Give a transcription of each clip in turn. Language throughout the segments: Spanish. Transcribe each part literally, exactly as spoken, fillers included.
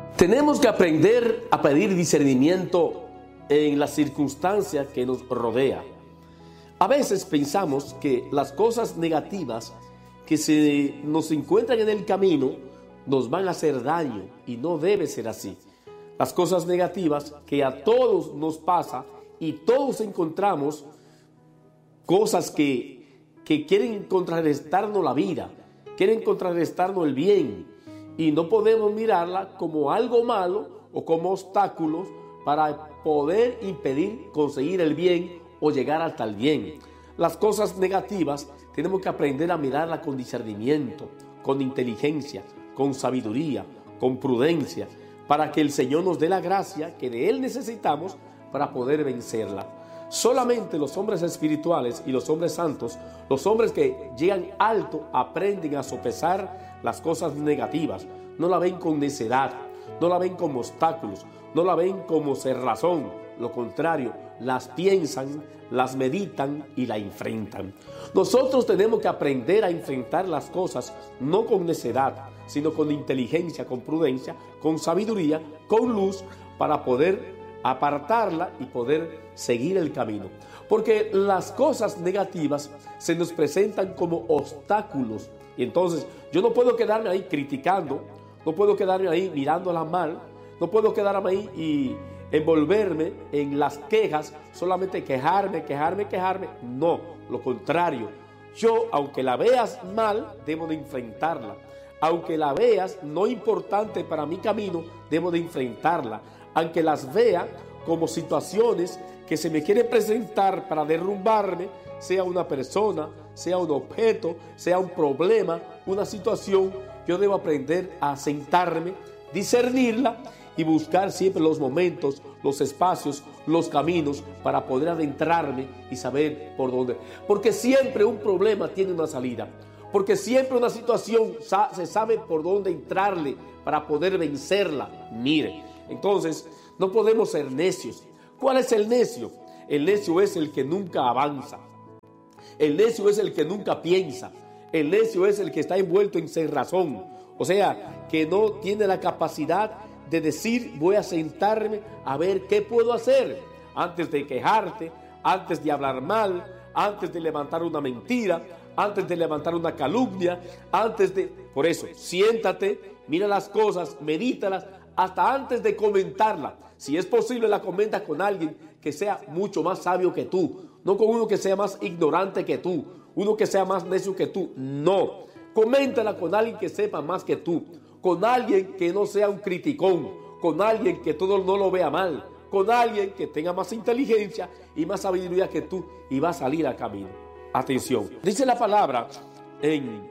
Tenemos que aprender a pedir discernimiento en las circunstancias que nos rodea. A veces pensamos que las cosas negativas que se nos encuentran en el camino nos van a hacer daño, y no debe ser así. Las cosas negativas que a todos nos pasa y todos encontramos cosas que, que quieren contrarrestarnos la vida, quieren contrarrestarnos el bien, y no podemos mirarla como algo malo o como obstáculos para poder impedir conseguir el bien o llegar hasta el bien. Las cosas negativas tenemos que aprender a mirarlas con discernimiento, con inteligencia, con sabiduría, con prudencia, para que el Señor nos dé la gracia que de Él necesitamos para poder vencerla. Solamente los hombres espirituales y los hombres santos, los hombres que llegan alto, aprenden a sopesar las cosas negativas. No la ven con necedad, no la ven como obstáculos, no la ven como cerrazón. Lo contrario, las piensan, las meditan y la enfrentan. Nosotros tenemos que aprender a enfrentar las cosas no con necedad, sino con inteligencia, con prudencia, con sabiduría, con luz, para poder apartarla y poder seguir el camino. Porque las cosas negativas se nos presentan como obstáculos, y entonces yo no puedo quedarme ahí criticando, no puedo quedarme ahí mirándola mal, no puedo quedarme ahí y envolverme en las quejas, solamente quejarme, quejarme, quejarme. No, lo contrario. Yo, aunque la veas mal, debo de enfrentarla. Aunque la veas no importante para mi camino, debo de enfrentarla. Aunque las vea como situaciones que se me quieren presentar para derrumbarme, sea una persona, sea un objeto, sea un problema, una situación, yo debo aprender a sentarme, discernirla y buscar siempre los momentos, los espacios, los caminos para poder adentrarme y saber por dónde. Porque siempre un problema tiene una salida. Porque siempre una situación se sabe por dónde entrarle para poder vencerla. Mire, entonces no podemos ser necios. ¿Cuál es el necio? El necio es el que nunca avanza. El necio es el que nunca piensa. El necio es el que está envuelto en cerrazón. O sea, que no tiene la capacidad de decir, voy a sentarme a ver qué puedo hacer. Antes de quejarte, antes de hablar mal, antes de levantar una mentira, antes de levantar una calumnia, antes de... Por eso, siéntate, mira las cosas, medítalas, hasta antes de comentarla. Si es posible, la comenta con alguien que sea mucho más sabio que tú, no con uno que sea más ignorante que tú, uno que sea más necio que tú. No, coméntala con alguien que sepa más que tú, con alguien que no sea un criticón, con alguien que todo no lo vea mal, con alguien que tenga más inteligencia y más sabiduría que tú, y va a salir al camino. Atención, dice la palabra en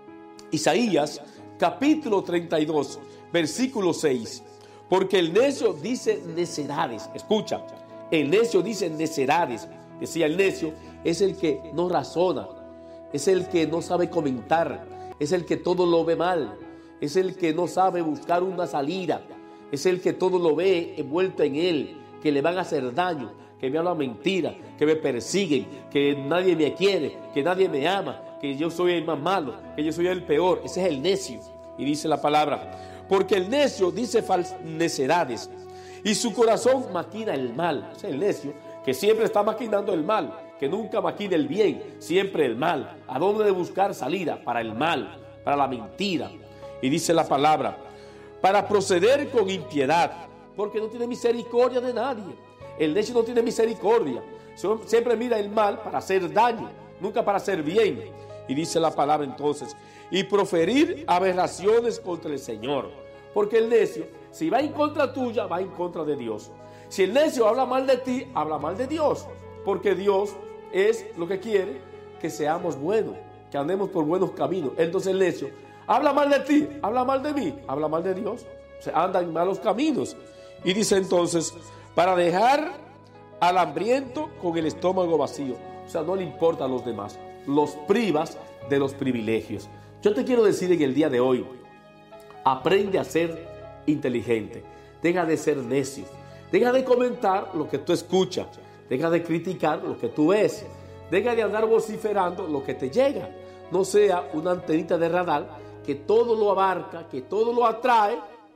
Isaías capítulo treinta y dos, versículo seis, porque el necio dice necedades. Escucha, el necio dice necedades. Decía, el necio es el que no razona, es el que no sabe comentar, es el que todo lo ve mal, es el que no sabe buscar una salida, es el que todo lo ve envuelto en él, que le van a hacer daño, que me hablan mentira, que me persiguen, que nadie me quiere, que nadie me ama, que yo soy el más malo, que yo soy el peor. Ese es el necio. Y dice la palabra, porque el necio dice fals- necedades y su corazón maquina el mal. O sea, el necio que siempre está maquinando el mal, que nunca maquina el bien, siempre el mal. ¿A dónde de buscar salida? Para el mal, para la mentira. Y dice la palabra, para proceder con impiedad, porque no tiene misericordia de nadie. El necio no tiene misericordia, siempre mira el mal para hacer daño, nunca para hacer bien. Y dice la palabra entonces, y proferir aberraciones contra el Señor, porque el necio, si va en contra tuya, va en contra de Dios. Si el necio habla mal de ti, habla mal de Dios, porque Dios es lo que quiere, que seamos buenos, que andemos por buenos caminos. Entonces el necio habla mal de ti, habla mal de mí, habla mal de Dios, se anda en malos caminos. Y dice entonces, para dejar al hambriento con el estómago vacío. O sea, no le importa a los demás, los privas de los privilegios. Yo te quiero decir en el día de hoy, aprende a ser inteligente, deja de ser necio, deja de comentar lo que tú escuchas, deja de criticar lo que tú ves, deja de andar vociferando lo que te llega. No sea una antenita de radar que todo lo abarca, que todo lo atrae,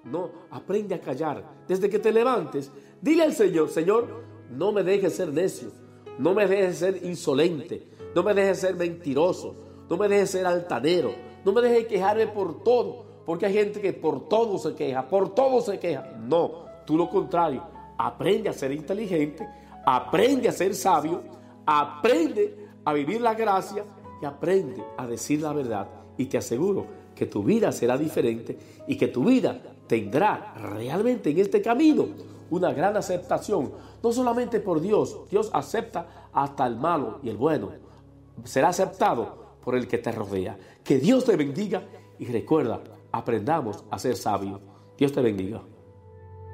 No, aprende a callar. Desde que te levantes, dile al Señor, Señor, no me dejes ser necio, no me dejes ser insolente, no me dejes ser mentiroso, no me dejes ser altanero, no me dejes quejarme por todo, porque hay gente que por todo se queja, por todo se queja. No, tú lo contrario, aprende a ser inteligente, aprende a ser sabio, aprende a vivir la gracia y aprende a decir la verdad. Y te aseguro que tu vida será diferente y que tu vida tendrá realmente en este camino una gran aceptación, no solamente por Dios. Dios acepta hasta el malo y el bueno. Será aceptado por el que te rodea. Que Dios te bendiga y recuerda, aprendamos a ser sabios. Dios te bendiga.